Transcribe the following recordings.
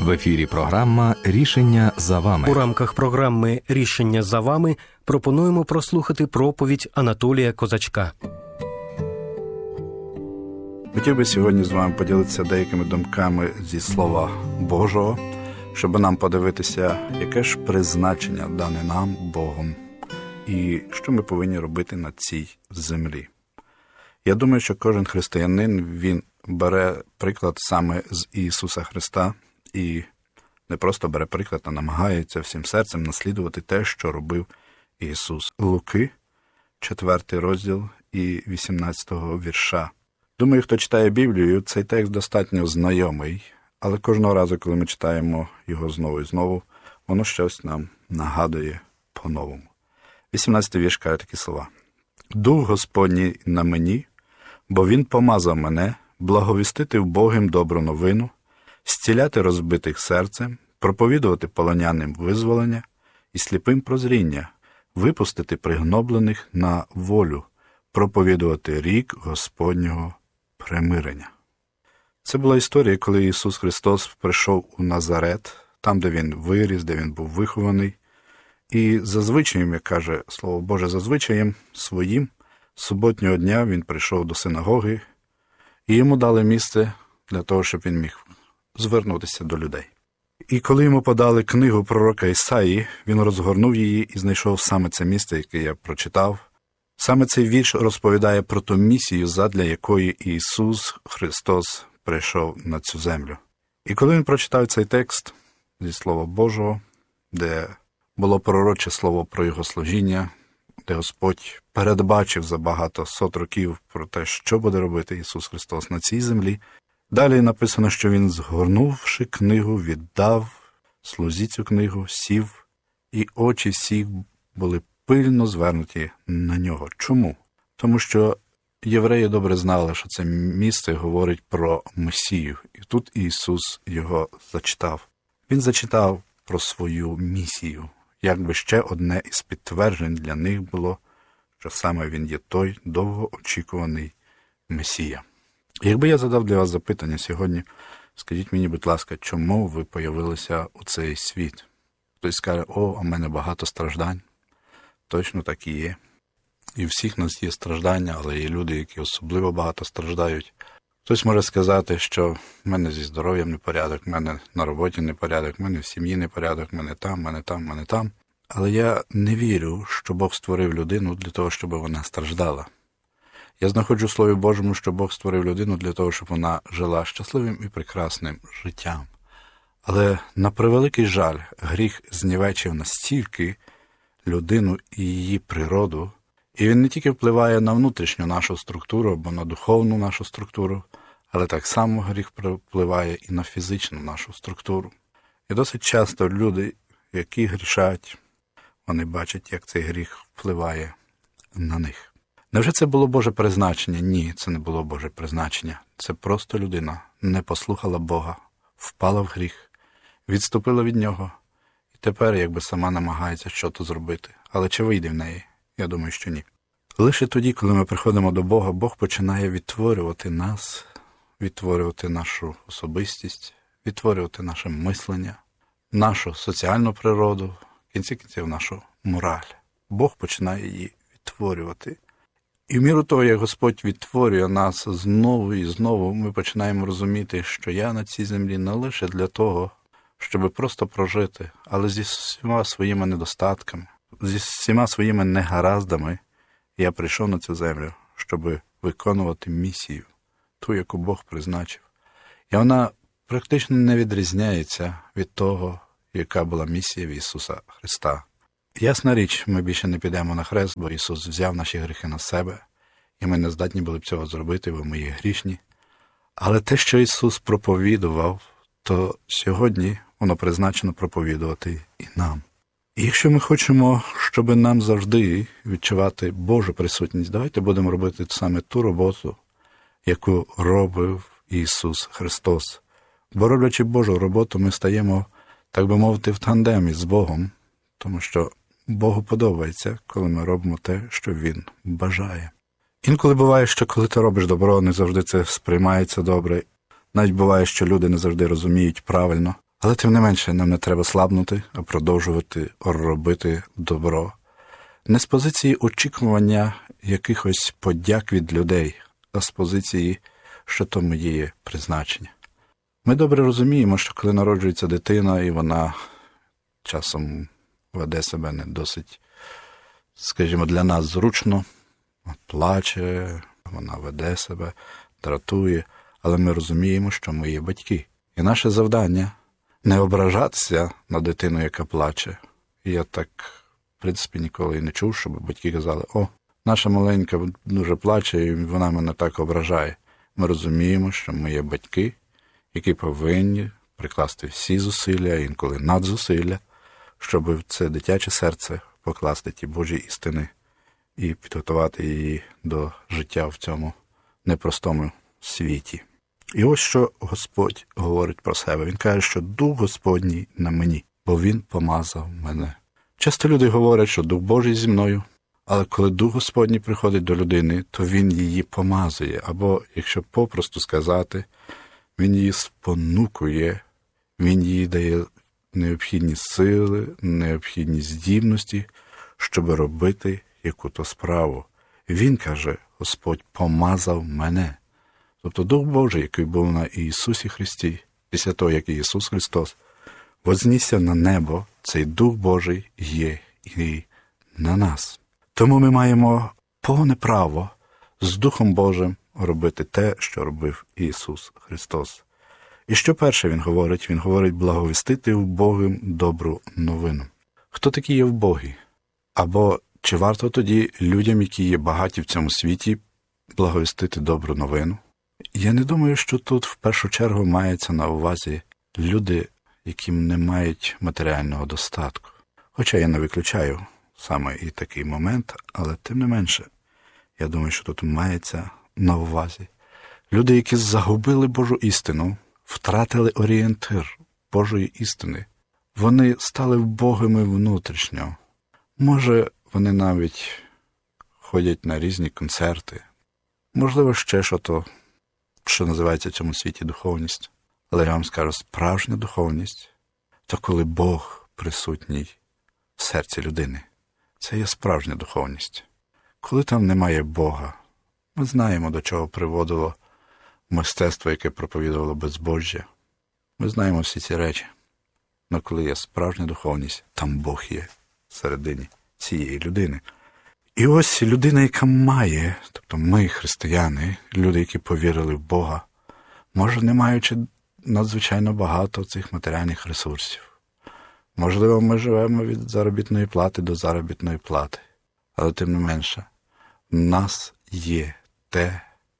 В ефірі програма «Рішення за вами». У рамках програми «Рішення за вами» пропонуємо прослухати проповідь Анатолія Козачка. Хотів би сьогодні з вами поділитися деякими думками зі Слова Божого, щоб нам подивитися, яке ж призначення дане нам Богом і що ми повинні робити на цій землі. Я думаю, що кожен християнин, він бере приклад саме з Ісуса Христа і не просто бере приклад, а намагається всім серцем наслідувати те, що робив Ісус. Луки, 4 розділ і 18 вірша. Думаю, хто читає Біблію, цей текст достатньо знайомий, але кожного разу, коли ми читаємо його знову і знову, воно щось нам нагадує по-новому. 18 вірш каже такі слова. «Дух Господній на мені, бо Він помазав мене благовістити вбогим добру новину, зціляти розбитих серцем, проповідувати полоняним визволення і сліпим прозріння, випустити пригноблених на волю, проповідувати рік Господнього примирення». Це була історія, коли Ісус Христос прийшов у Назарет, там, де Він виріс, де Він був вихований. І зазвичаєм, як каже Слово Боже, зазвичаєм своїм суботнього дня Він прийшов до синагоги, і йому дали місце для того, щоб він міг звернутися до людей. І коли йому подали книгу пророка Ісаї, він розгорнув її і знайшов саме це місце, яке я прочитав. Саме цей вірш розповідає про ту місію, задля якої Ісус Христос прийшов на цю землю. І коли він прочитав цей текст зі Слова Божого, де було пророче слово про Його служіння, де Господь передбачив за багато сот років про те, що буде робити Ісус Христос на цій землі, далі написано, що Він, згорнувши книгу, віддав слузі цю книгу, сів, і очі всіх були пильно звернуті на Нього. Чому? Тому що євреї добре знали, що це місце говорить про Месію. І тут Ісус його зачитав. Він зачитав про свою місію. Якби ще одне із підтверджень для них було, що саме Він є той довгоочікуваний Месія. Якби я задав для вас запитання сьогодні, скажіть мені, будь ласка, чому ви появилися у цей світ? Хтось скаже, а в мене багато страждань. Точно так і є. І у всіх нас є страждання, але є люди, які особливо багато страждають. Хтось може сказати, що в мене зі здоров'ям непорядок, в мене на роботі непорядок, в мене в сім'ї непорядок, в мене там, в мене там, в мене там. Але я не вірю, що Бог створив людину для того, щоб вона страждала. Я знаходжу в Слові Божому, що Бог створив людину для того, щоб вона жила щасливим і прекрасним життям. Але, на превеликий жаль, гріх знівечив настільки людину і її природу, і він не тільки впливає на внутрішню нашу структуру або на духовну нашу структуру, але так само гріх впливає і на фізичну нашу структуру. І досить часто люди, які грішать, вони бачать, як цей гріх впливає на них. Невже це було Боже призначення? Ні, це не було Боже призначення. Це просто людина не послухала Бога, впала в гріх, відступила від Нього, і тепер якби сама намагається щось зробити. Але чи вийде в неї? Я думаю, що ні. Лише тоді, коли ми приходимо до Бога, Бог починає відтворювати нас, відтворювати нашу особистість, відтворювати наше мислення, нашу соціальну природу, в кінці кінців нашу мораль. Бог починає її відтворювати. І в міру того, як Господь відтворює нас знову і знову, ми починаємо розуміти, що я на цій землі не лише для того, щоб просто прожити, але зі всіма своїми недостатками, зі всіма своїми негараздами я прийшов на цю землю, щоб виконувати місію, ту, яку Бог призначив. І вона практично не відрізняється від того, яка була місія в Ісуса Христа. Ясна річ, ми більше не підемо на хрест, бо Ісус взяв наші гріхи на себе, і ми не здатні були б цього зробити, бо ми є грішні. Але те, що Ісус проповідував, то сьогодні воно призначено проповідувати і нам. І якщо ми хочемо, щоб нам завжди відчувати Божу присутність, давайте будемо робити саме ту роботу, яку робив Ісус Христос. Бо роблячи Божу роботу, ми стаємо, так би мовити, в тандемі з Богом, тому що Богу подобається, коли ми робимо те, що Він бажає. Інколи буває, що коли ти робиш добро, не завжди це сприймається добре. Навіть буває, що люди не завжди розуміють правильно. Але тим не менше нам не треба слабнути, а продовжувати робити добро. Не з позиції очікування якихось подяк від людей, а з позиції, що то моє призначення. Ми добре розуміємо, що коли народжується дитина, і вона часом веде себе не досить, скажімо, для нас зручно, плаче, вона веде себе, дратує, але ми розуміємо, що ми є батьки. І наше завдання – не ображатися на дитину, яка плаче. І я так, в принципі, ніколи і не чув, щоб батьки казали: «О, наша маленька дуже плаче, і вона мене так ображає». Ми розуміємо, що ми є батьки, які повинні прикласти всі зусилля, інколи надзусилля, щоб в це дитяче серце покласти ті Божі істини і підготувати її до життя в цьому непростому світі. І ось що Господь говорить про себе. Він каже, що Дух Господній на мені, бо Він помазав мене. Часто люди говорять, що Дух Божий зі мною, але коли Дух Господній приходить до людини, то Він її помазує. Або, якщо попросту сказати, Він її спонукує, Він їй дає необхідні сили, необхідні здібності, щоб робити яку-то справу. Він каже: Господь помазав мене. Тобто Дух Божий, який був на Ісусі Христі, після того, як Ісус Христос вознісся на небо, цей Дух Божий є і на нас. Тому ми маємо повне право з Духом Божим робити те, що робив Ісус Христос. І що перше Він говорить? Він говорить благовістити вбогим добру новину. Хто такі є вбогі? Або чи варто тоді людям, які є багаті в цьому світі, благовістити добру новину? Я не думаю, що тут в першу чергу мається на увазі люди, які не мають матеріального достатку. Хоча я не виключаю саме і такий момент, але тим не менше, я думаю, що тут мається на увазі люди, які загубили Божу істину, втратили орієнтир Божої істини. Вони стали вбогими внутрішньо. Може, вони навіть ходять на різні концерти. Можливо, ще що-то, що називається в цьому світі духовність. Але я вам скажу, справжня духовність – то коли Бог присутній в серці людини. Це є справжня духовність. Коли там немає Бога, ми знаємо, до чого приводило мистецтво, яке проповідувало безбожжя. Ми знаємо всі ці речі. Але коли є справжня духовність, там Бог є всередині цієї людини. І ось людина, яка має, тобто ми, християни, люди, які повірили в Бога, може, не маючи надзвичайно багато цих матеріальних ресурсів. Можливо, ми живемо від заробітної плати до заробітної плати. Але тим не менше, в нас є те,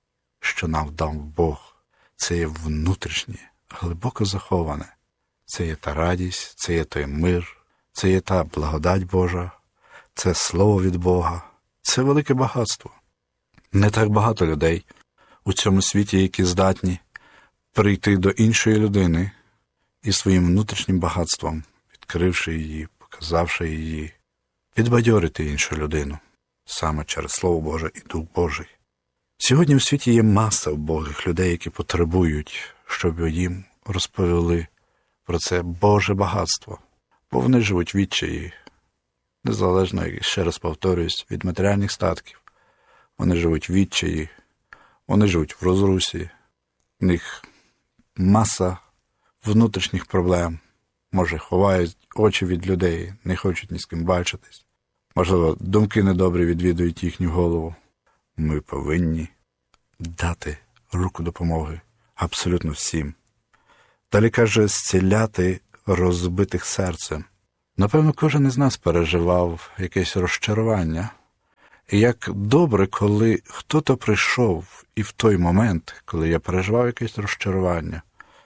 що нам дав Бог. Це є внутрішнє, глибоко заховане. Це є та радість, це є той мир, це є та благодать Божа, це слово від Бога. Це велике багатство. Не так багато людей у цьому світі, які здатні прийти до іншої людини і своїм внутрішнім багатством, відкривши її, показавши її, підбадьорити іншу людину, саме через Слово Боже і Дух Божий. Сьогодні в світі є маса убогих людей, які потребують, щоб їм розповіли про це Боже багатство, бо вони живуть в відчаї, незалежно, ще раз повторююсь, від матеріальних статків. Вони живуть в відчаї, вони живуть в розрусі, в них маса внутрішніх проблем, може, ховають очі від людей, не хочуть ні з ким бачитись. Можливо, думки недобрі відвідують їхню голову. Ми повинні дати руку допомоги абсолютно всім. Далі каже, зціляти розбитих серцем. Напевно, кожен із нас переживав якесь розчарування. І як добре, коли хто-то прийшов і в той момент, коли я переживав якесь розчарування,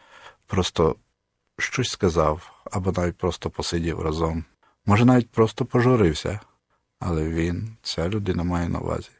просто щось сказав, або навіть просто посидів разом. Може, навіть просто пожурився, але він, ця людина має на увазі,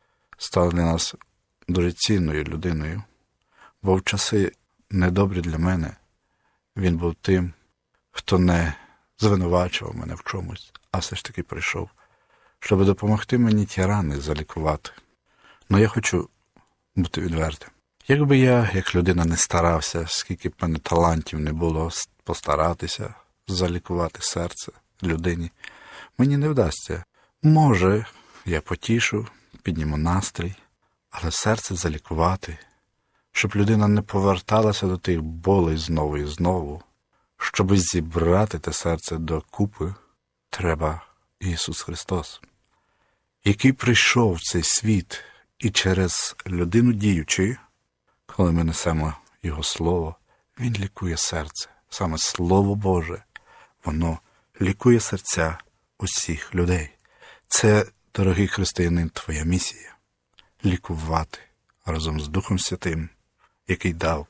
став для нас дуже цінною людиною, бо в часи недобрі для мене він був тим, хто не звинувачував мене в чомусь, а все ж таки прийшов, щоб допомогти мені ті рани залікувати. Но я хочу бути відвертим. Якби я, як людина, не старався, скільки б мене талантів не було постаратися залікувати серце людині, мені не вдасться. Може, я потішу, підніму настрій, але серце залікувати, щоб людина не поверталася до тих болей знову і знову, щоб зібрати те серце докупи, треба Ісус Христос, який прийшов в цей світ і через людину діючи, коли ми несемо Його Слово, Він лікує серце. Саме Слово Боже, воно лікує серця усіх людей. Це, дорогий християнин, твоя місія – лікувати разом з Духом Святим, який дав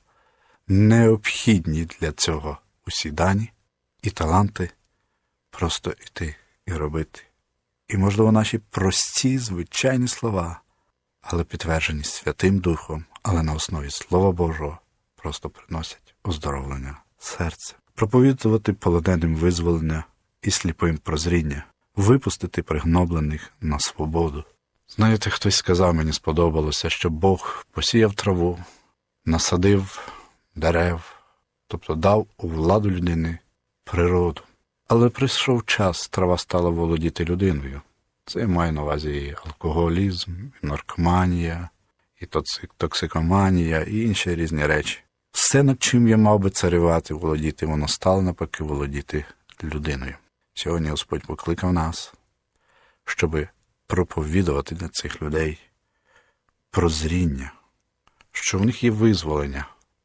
необхідні для цього усі дані і таланти, просто йти і робити. І, можливо, наші прості, звичайні слова, але підтверджені Святим Духом, але на основі Слова Божого, просто приносять оздоровлення серця. Проповідувати полоненим визволення і сліпим прозріння, випустити пригноблених на свободу. Знаєте, хтось сказав, мені сподобалося, що Бог посіяв траву, насадив дерев, тобто дав у владу людини природу. Але прийшов час, трава стала володіти людиною. Це має на увазі і алкоголізм, і наркоманія, і токсикоманія, і інші різні речі. Все, над чим я мав би царювати, володіти, воно стало навпаки володіти людиною. Сьогодні Господь покликав нас, щоб проповідувати для цих людей прозріння, що в них є визволення,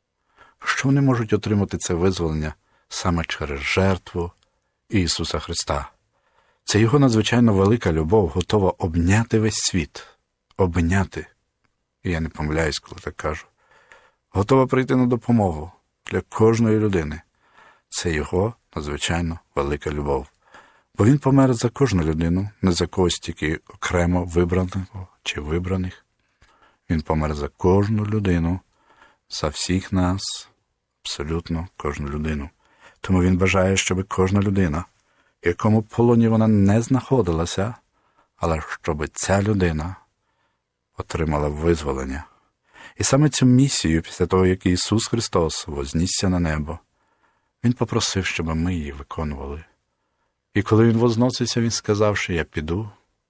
що вони можуть отримати це визволення саме через жертву Ісуса Христа. Це Його надзвичайно велика любов, готова обняти весь світ. Обняти. І я не помиляюсь, коли так кажу. Готова прийти на допомогу для кожної людини. Це Його надзвичайно велика любов. Бо Він помер за кожну людину, не за когось тільки окремо вибраного чи вибраних. Він помер за кожну людину, за всіх нас, абсолютно кожну людину. Тому Він бажає, щоб кожна людина, в якому полоні вона не знаходилася, але щоб ця людина отримала визволення. І саме цю місію, після того, як Ісус Христос вознісся на небо, Він попросив, щоб ми її виконували. І коли Він возносився, Він сказав, що я піду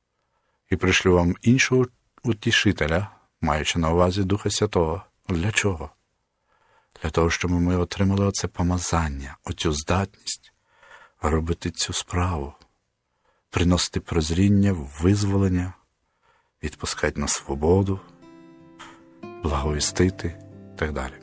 і пришлю вам іншого утішителя, маючи на увазі Духа Святого. Для чого? Для того, щоб ми отримали оце помазання, оцю здатність робити цю справу, приносити прозріння, визволення, відпускати на свободу, благовістити і так далі.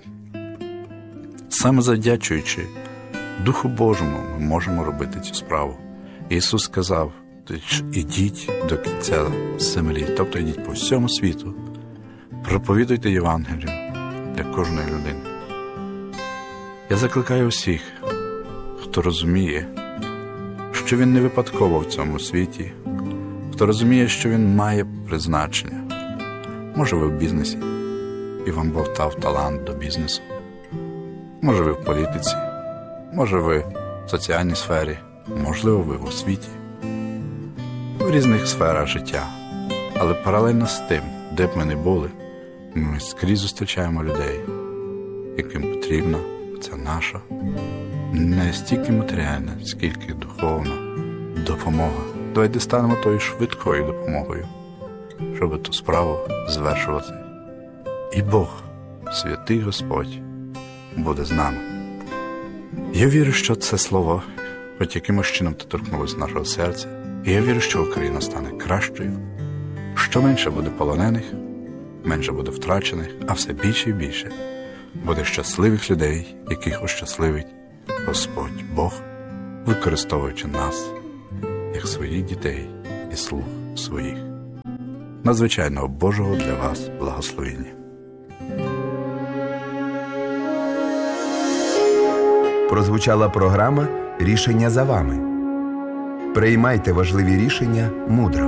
Саме завдячуючи Духу Божому ми можемо робити цю справу. Ісус сказав, ідіть до кінця землі, тобто ідіть по всьому світу, проповідуйте Євангелію для кожної людини. Я закликаю усіх, хто розуміє, що він не випадково в цьому світі, хто розуміє, що він має призначення. Може ви в бізнесі, і вам Бог дав талант до бізнесу. Може ви в політиці, може ви в соціальній сфері, можливо ви в освіті, в різних сферах життя. Але паралельно з тим, де б ми не були, ми скрізь зустрічаємо людей, яким потрібна ця наша не стільки матеріальна, скільки духовна допомога. Давайте станемо тою швидкою допомогою, щоб ту справу звершувати. І Бог, святий Господь, буде з нами. Я вірю, що це слово хоч якимось чином доторкнулося нашого серця. І я вірю, що Україна стане кращою, що менше буде полонених, менше буде втрачених, а все більше і більше буде щасливих людей, яких ощасливить Господь Бог, використовуючи нас, як своїх дітей і слуг своїх. Надзвичайного Божого для вас благословення. Прозвучала програма «Рішення за вами». Приймайте важливі рішення мудро.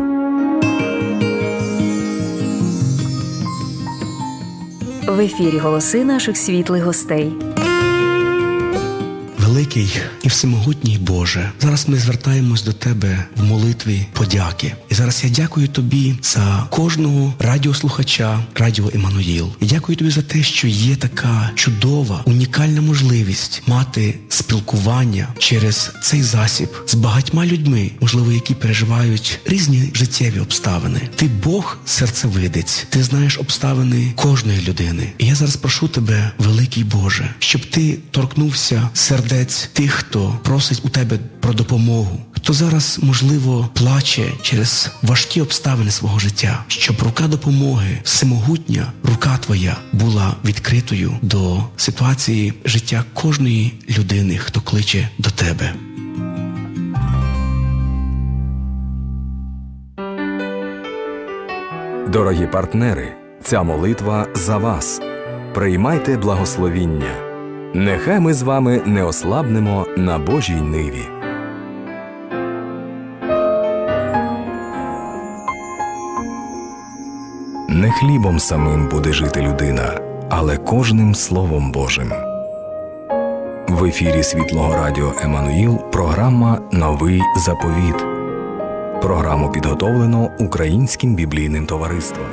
В ефірі голоси наших світлих гостей. Великий і всемогутній Боже, зараз ми звертаємось до Тебе в молитві подяки. І зараз я дякую Тобі за кожного радіослухача Радіо Еммануїл. І дякую Тобі за те, що є така чудова, унікальна можливість мати спілкування через цей засіб з багатьма людьми, можливо, які переживають різні життєві обставини. Ти Бог серцевидець, ти знаєш обставини кожної людини. І я зараз прошу Тебе, великий Боже, щоб Ти торкнувся сердець тих, хто просить у Тебе про допомогу, хто зараз, можливо, плаче через важкі обставини свого життя, щоб рука допомоги, всемогутня рука Твоя була відкритою до ситуації життя кожної людини, хто кличе до Тебе. Дорогі партнери, ця молитва за вас. Приймайте благословіння. Нехай ми з вами не ослабнемо на Божій ниві. Не хлібом самим буде жити людина, але кожним Словом Божим. В ефірі Світлого Радіо Еммануїл програма «Новий заповіт». Програму підготовлено Українським біблійним товариством.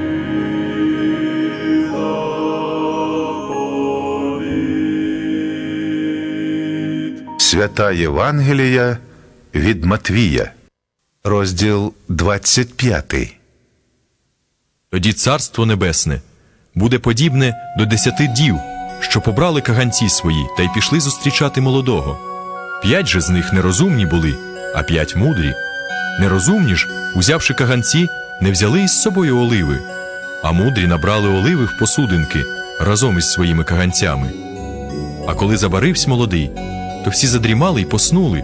Свята Євангелія від Матвія, розділ 25. Тоді Царство Небесне буде подібне до 10 дів, що побрали каганці свої та й пішли зустрічати молодого. 5 же з них нерозумні були, а 5 мудрі. Нерозумні ж, узявши каганці, не взяли із собою оливи, а мудрі набрали оливи в посудинки разом із своїми каганцями. А коли забарився молодий, то всі задрімали й поснули.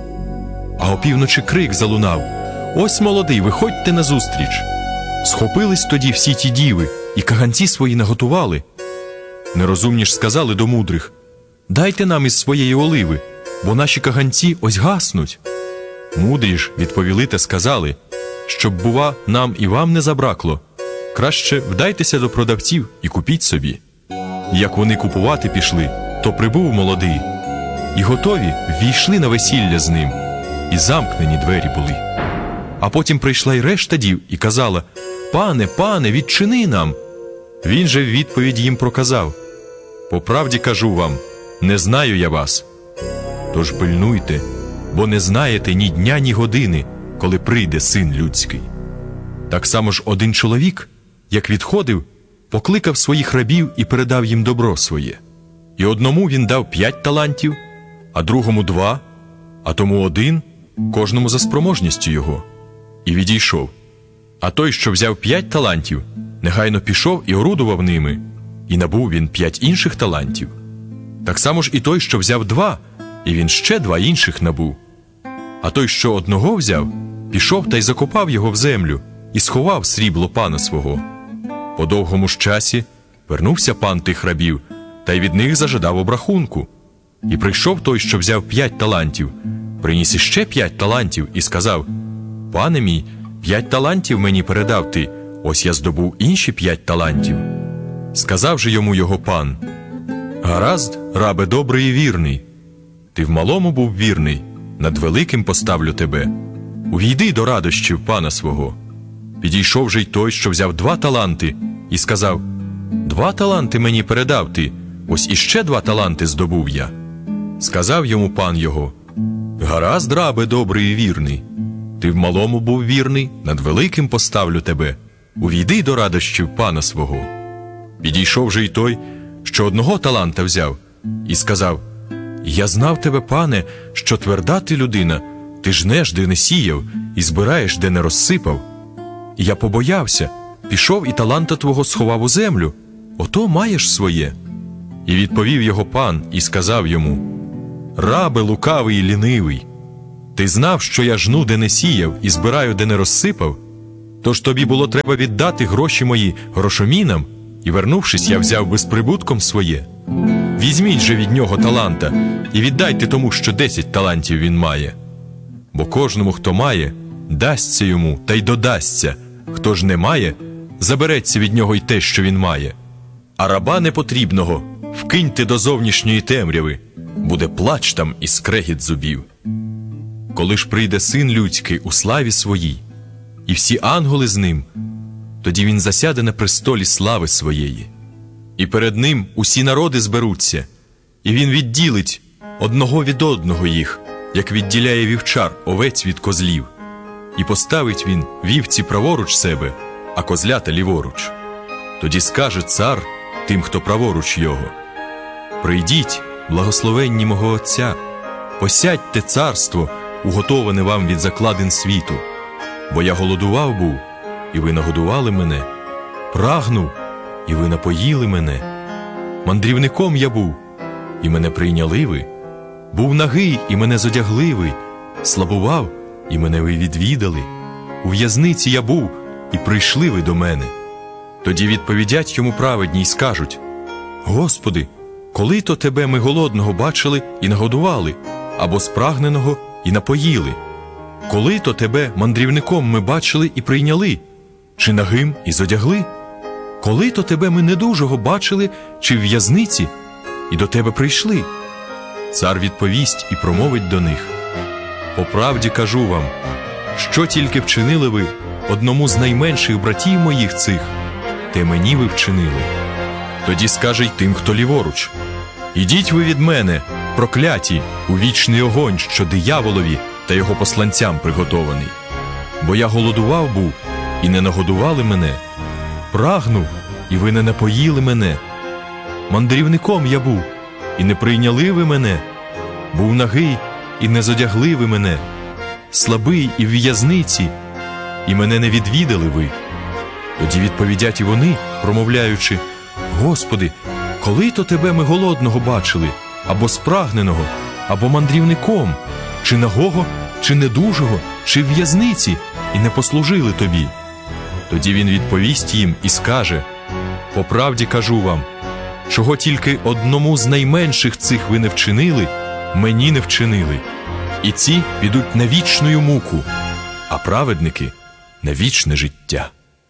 А опівночі крик залунав: «Ось молодий, виходьте назустріч!» Схопились тоді всі ті діви і каганці свої наготували. Нерозумні ж сказали до мудрих: «Дайте нам із своєї оливи, бо наші каганці ось гаснуть». Мудрі ж відповіли та сказали: «Щоб, бува, нам і вам не забракло, краще вдайтеся до продавців і купіть собі». І як вони купувати пішли, то прибув молодий, і готові ввійшли на весілля з ним, і замкнені двері були. А потім прийшла й решта дів і казала: «Пане, пане, відчини нам!» Він же в відповідь їм проказав: «По правді кажу вам, не знаю я вас. Тож пильнуйте, бо не знаєте ні дня, ні години, коли прийде Син Людський». Так само ж один чоловік, як відходив, покликав своїх рабів і передав їм добро своє. І одному він дав 5 талантів, а другому 2, а тому 1, кожному за спроможністю його. І відійшов. А той, що взяв 5 талантів, негайно пішов і орудував ними, і набув він 5 інших талантів. Так само ж і той, що взяв 2, і він ще 2 інших набув. А той, що одного взяв, пішов та й закопав його в землю, і сховав срібло пана свого. По довгому ж часі вернувся пан тих рабів, та й від них зажадав обрахунку. І прийшов той, що взяв 5 талантів, приніс іще 5 талантів і сказав: «Пане мій, 5 талантів мені передав ти, ось я здобув інші 5 талантів». Сказав же йому його пан: «Гаразд, рабе добрий і вірний. Ти в малому був вірний, над великим поставлю тебе. Увійди до радощів пана свого». Підійшов же й той, що взяв 2 таланти, і сказав: «2 таланти мені передав ти, ось іще 2 таланти здобув я». Сказав йому пан його: «Гаразд, рабе добрий і вірний. Ти в малому був вірний, над великим поставлю тебе. Увійди до радощів пана свого». Підійшов же й той, що 1 таланта взяв, і сказав: «Я знав тебе, пане, що тверда ти людина, ти жнеш, де не сіяв, і збираєш, де не розсипав. І я побоявся, пішов і таланта твого сховав у землю, ото маєш своє». І відповів його пан і сказав йому: «Рабе лукавий і лінивий, ти знав, що я жну, де не сіяв, і збираю, де не розсипав? Тож тобі було треба віддати гроші мої грошомінам, і, вернувшись, я взяв безприбутком своє. Візьміть же від нього таланта, і віддайте тому, що 10 талантів він має. Бо кожному, хто має, дасться йому, та й додасться, хто ж не має, забереться від нього й те, що він має. А раба непотрібного вкиньте до зовнішньої темряви, буде плач там і скрегіт зубів. Коли ж прийде Син людський у славі своїй, і всі ангели з ним, тоді він засяде на престолі слави своєї. І перед ним усі народи зберуться, і він відділить одного від одного їх, як відділяє вівчар овець від козлів. І поставить він вівці праворуч себе, а козлята ліворуч. Тоді скаже цар тим, хто праворуч його: прийдіть, благословенні мого Отця, посядьте царство, уготоване вам від закладин світу. Бо я голодував був, і ви нагодували мене, прагнув, і ви напоїли мене. Мандрівником я був, і мене прийняли ви. Був нагий, і мене зодягли ви. Слабував, і мене ви відвідали. У в'язниці я був, і прийшли ви до мене. Тоді відповідять йому праведні й скажуть: Господи, коли то тебе ми голодного бачили і нагодували, або спрагненого і напоїли? Коли то тебе мандрівником ми бачили і прийняли, чи нагим і зодягли? Коли то тебе ми недужого бачили, чи в в'язниці, і до тебе прийшли? Цар відповість і промовить до них: по правді кажу вам, що тільки вчинили ви одному з найменших братів моїх цих, те мені ви вчинили. Тоді скаже й тим, хто ліворуч: ідіть ви від мене, прокляті, у вічний огонь, що дияволові та його посланцям приготований. Бо я голодував був, і не нагодували мене, прагнув, і ви не напоїли мене. Мандрівником я був, і не прийняли ви мене, був нагий, і не зодягли ви мене, слабий і в в'язниці, і мене не відвідали ви. Тоді відповідять і вони, промовляючи: Господи, коли то тебе ми голодного бачили, або спрагненого, або мандрівником, чи нагого, чи недужого, чи в в'язниці, і не послужили тобі? Тоді він відповість їм і скаже: по правді кажу вам, чого тільки одному з найменших цих ви не вчинили, мені не вчинили. І ці підуть на вічну муку, а праведники – на вічне життя.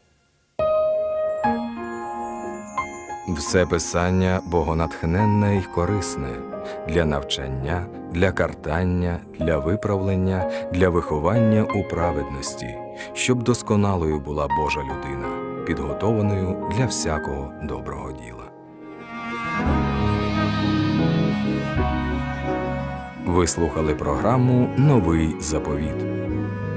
Все писання богонатхненне й корисне для навчання, для картання, для виправлення, для виховання у праведності, щоб досконалою була Божа людина, підготованою для всякого доброго діла. Ви слухали програму «Новий заповіт».